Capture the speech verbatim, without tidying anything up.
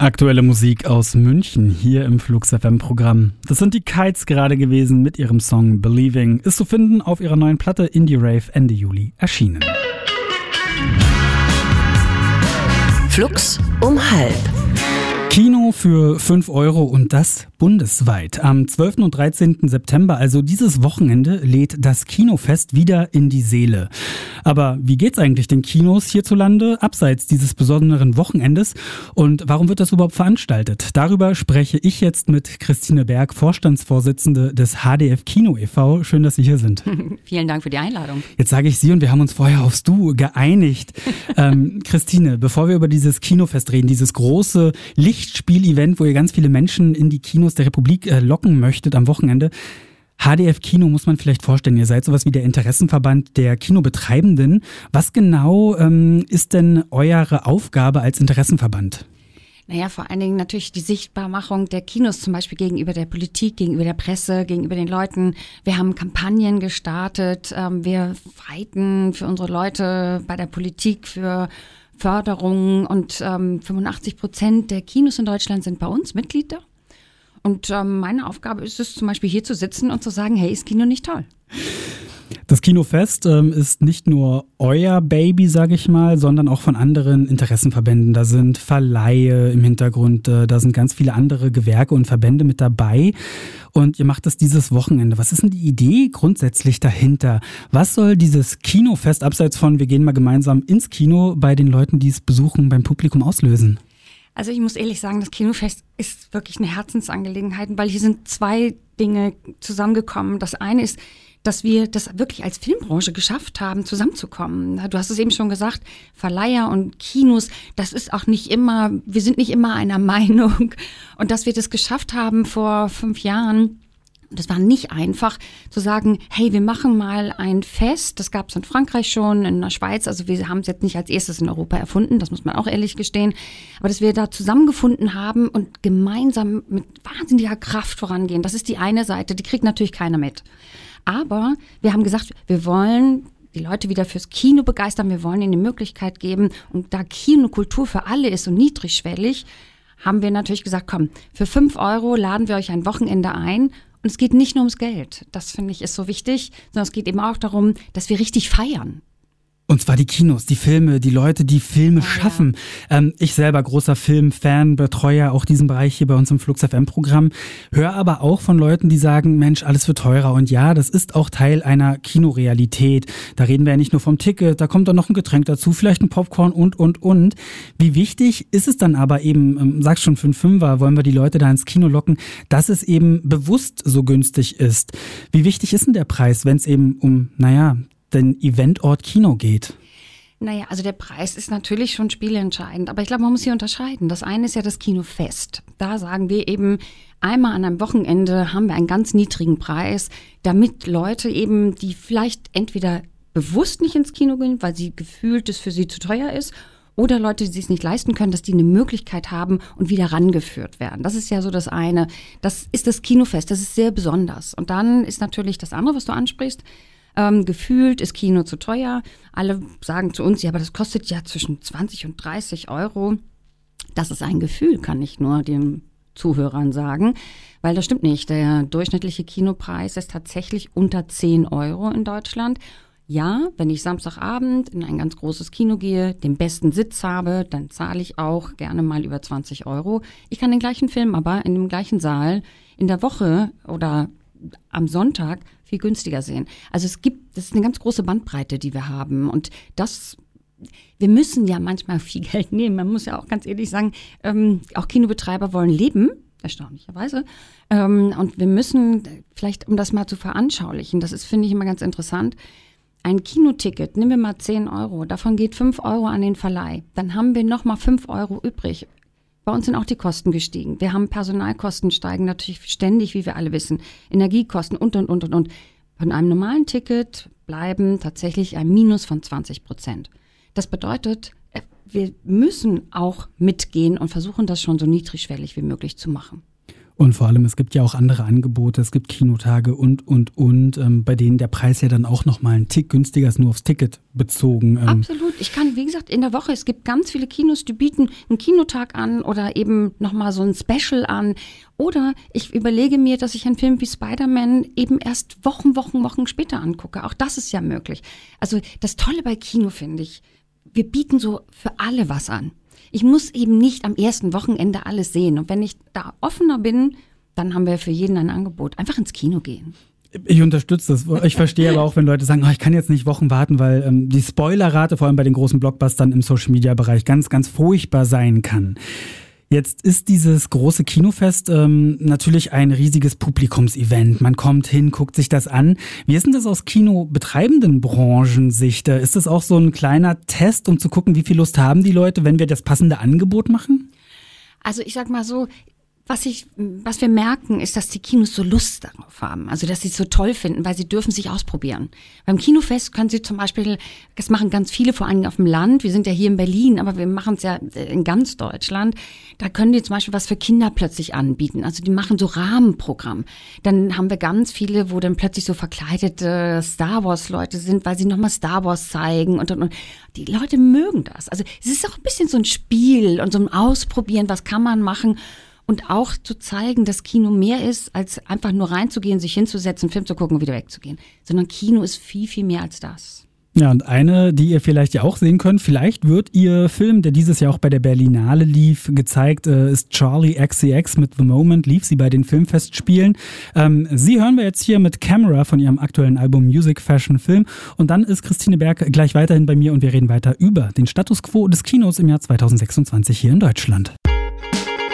Aktuelle Musik aus München hier im Flux F M-Programm. Das sind die Kites gerade gewesen mit ihrem Song Believing. Ist zu finden auf ihrer neuen Platte Indie Rave Ende Juli erschienen. Flux um halb. Kino für fünf Euro und das bundesweit. Am zwölften und dreizehnten September, also dieses Wochenende, lädt das Kinofest wieder in die Seele. Aber wie geht's eigentlich den Kinos hierzulande, abseits dieses besonderen Wochenendes? Und warum wird das überhaupt veranstaltet? Darüber spreche ich jetzt mit Christine Berg, Vorstandsvorsitzende des H D F Kino e V Schön, dass Sie hier sind. Vielen Dank für die Einladung. Jetzt sage ich Sie und wir haben uns vorher aufs Du geeinigt. ähm, Christine, bevor wir über dieses Kinofest reden, dieses große Lichtspiel-Event, wo ihr ganz viele Menschen in die Kinos der Republik äh, locken möchtet am Wochenende. H D F Kino muss man vielleicht vorstellen, ihr seid sowas wie der Interessenverband der Kinobetreibenden. Was genau ähm, ist denn eure Aufgabe als Interessenverband? Naja, vor allen Dingen natürlich die Sichtbarmachung der Kinos, zum Beispiel gegenüber der Politik, gegenüber der Presse, gegenüber den Leuten. Wir haben Kampagnen gestartet, ähm, wir fighten für unsere Leute bei der Politik, für Förderung und ähm, fünfundachtzig Prozent der Kinos in Deutschland sind bei uns Mitglieder. Und ähm, meine Aufgabe ist es zum Beispiel hier zu sitzen und zu sagen, hey, ist Kino nicht toll? Das Kinofest ähm, ist nicht nur euer Baby, sage ich mal, sondern auch von anderen Interessenverbänden. Da sind Verleihe im Hintergrund, äh, da sind ganz viele andere Gewerke und Verbände mit dabei. Und ihr macht das dieses Wochenende. Was ist denn die Idee grundsätzlich dahinter? Was soll dieses Kinofest, abseits von wir gehen mal gemeinsam ins Kino, bei den Leuten, die es besuchen, beim Publikum auslösen? Also ich muss ehrlich sagen, das Kinofest ist wirklich eine Herzensangelegenheit, weil hier sind zwei Dinge zusammengekommen. Das eine ist, dass wir das wirklich als Filmbranche geschafft haben, zusammenzukommen. Du hast es eben schon gesagt, Verleiher und Kinos, das ist auch nicht immer, wir sind nicht immer einer Meinung. Und dass wir das geschafft haben vor fünf Jahren, das war nicht einfach, zu sagen, hey, wir machen mal ein Fest. Das gab es in Frankreich schon, in der Schweiz. Also wir haben es jetzt nicht als erstes in Europa erfunden, das muss man auch ehrlich gestehen. Aber dass wir da zusammengefunden haben und gemeinsam mit wahnsinniger Kraft vorangehen, das ist die eine Seite, die kriegt natürlich keiner mit. Aber wir haben gesagt, wir wollen die Leute wieder fürs Kino begeistern, wir wollen ihnen die Möglichkeit geben. Und da Kinokultur für alle ist und niedrigschwellig, haben wir natürlich gesagt, komm, für fünf Euro laden wir euch ein Wochenende ein. Und es geht nicht nur ums Geld, das finde ich ist so wichtig, sondern es geht eben auch darum, dass wir richtig feiern. Und zwar die Kinos, die Filme, die Leute, die Filme ja, schaffen. Ja. Ähm, ich selber großer Filmfan, betreue auch diesen Bereich hier bei uns im Flux F M-Programm, höre aber auch von Leuten, die sagen, Mensch, alles wird teurer. Und ja, das ist auch Teil einer Kinorealität. Da reden wir ja nicht nur vom Ticket, da kommt dann noch ein Getränk dazu, vielleicht ein Popcorn und, und, und. Wie wichtig ist es dann aber eben, ähm, sagst schon, für einen Fünfer wollen wir die Leute da ins Kino locken, dass es eben bewusst so günstig ist. Wie wichtig ist denn der Preis, wenn es eben um, naja, den Eventort Kino geht? Naja, also der Preis ist natürlich schon spielentscheidend, aber ich glaube, man muss hier unterscheiden. Das eine ist ja das Kinofest. Da sagen wir eben, einmal an einem Wochenende haben wir einen ganz niedrigen Preis, damit Leute eben, die vielleicht entweder bewusst nicht ins Kino gehen, weil sie gefühlt es für sie zu teuer ist, oder Leute, die es nicht leisten können, dass die eine Möglichkeit haben und wieder rangeführt werden. Das ist ja so das eine. Das ist das Kinofest, das ist sehr besonders. Und dann ist natürlich das andere, was du ansprichst, Ähm, gefühlt ist Kino zu teuer. Alle sagen zu uns, ja, aber das kostet ja zwischen zwanzig und dreißig Euro. Das ist ein Gefühl, kann ich nur den Zuhörern sagen, weil das stimmt nicht. Der durchschnittliche Kinopreis ist tatsächlich unter zehn Euro in Deutschland. Ja, wenn ich Samstagabend in ein ganz großes Kino gehe, den besten Sitz habe, dann zahle ich auch gerne mal über zwanzig Euro. Ich kann den gleichen Film aber in dem gleichen Saal in der Woche oder am Sonntag viel günstiger sehen. Also es gibt, das ist eine ganz große Bandbreite, die wir haben. Und das, wir müssen ja manchmal viel Geld nehmen. Man muss ja auch ganz ehrlich sagen, ähm, auch Kinobetreiber wollen leben, erstaunlicherweise. Ähm, und wir müssen vielleicht, um das mal zu veranschaulichen, das ist, finde ich, immer ganz interessant, ein Kinoticket, nehmen wir mal zehn Euro, davon geht fünf Euro an den Verleih. Dann haben wir nochmal fünf Euro übrig. Bei uns sind auch die Kosten gestiegen. Wir haben Personalkosten steigen natürlich ständig, wie wir alle wissen. Energiekosten und, und, und, und, und. Von einem normalen Ticket bleiben tatsächlich ein Minus von zwanzig Prozent. Das bedeutet, wir müssen auch mitgehen und versuchen, das schon so niedrigschwellig wie möglich zu machen. Und vor allem, es gibt ja auch andere Angebote, es gibt Kinotage und, und, und, ähm, bei denen der Preis ja dann auch nochmal einen Tick günstiger ist, nur aufs Ticket bezogen. Ähm. Absolut. Ich kann, wie gesagt, in der Woche, es gibt ganz viele Kinos, die bieten einen Kinotag an oder eben nochmal so ein Special an. Oder ich überlege mir, dass ich einen Film wie Spider-Man eben erst Wochen, Wochen, Wochen später angucke. Auch das ist ja möglich. Also das Tolle bei Kino finde ich, wir bieten so für alle was an. Ich muss eben nicht am ersten Wochenende alles sehen. Und wenn ich da offener bin, dann haben wir für jeden ein Angebot. Einfach ins Kino gehen. Ich unterstütze das. Ich verstehe aber auch, wenn Leute sagen, oh, ich kann jetzt nicht Wochen warten, weil ähm, die Spoilerrate vor allem bei den großen Blockbustern im Social-Media-Bereich ganz, ganz furchtbar sein kann. Jetzt ist dieses große Kinofest ähm, natürlich ein riesiges Publikumsevent. Man kommt hin, guckt sich das an. Wie ist denn das aus kinobetreibenden Branchensicht? Ist das auch so ein kleiner Test, um zu gucken, wie viel Lust haben die Leute, wenn wir das passende Angebot machen? Also ich sag mal so, was ich, was wir merken, ist, dass die Kinos so Lust darauf haben. Also, dass sie es so toll finden, weil sie dürfen sich ausprobieren. Beim Kinofest können sie zum Beispiel, das machen ganz viele, vor allem auf dem Land. Wir sind ja hier in Berlin, aber wir machen es ja in ganz Deutschland. Da können die zum Beispiel was für Kinder plötzlich anbieten. Also, die machen so Rahmenprogramm. Dann haben wir ganz viele, wo dann plötzlich so verkleidete Star Wars Leute sind, weil sie nochmal Star Wars zeigen und, und, und. Die Leute mögen das. Also, es ist auch ein bisschen so ein Spiel und so ein Ausprobieren, was kann man machen. Und auch zu zeigen, dass Kino mehr ist, als einfach nur reinzugehen, sich hinzusetzen, Film zu gucken und wieder wegzugehen. Sondern Kino ist viel, viel mehr als das. Ja, und eine, die ihr vielleicht ja auch sehen könnt, vielleicht wird ihr Film, der dieses Jahr auch bei der Berlinale lief, gezeigt, äh, ist Charlie X C X mit The Moment, lief sie bei den Filmfestspielen. Ähm, sie hören wir jetzt hier mit Camera von ihrem aktuellen Album Music, Fashion, Film. Und dann ist Christine Berg gleich weiterhin bei mir und wir reden weiter über den Status Quo des Kinos im Jahr zweitausendsechsundzwanzig hier in Deutschland.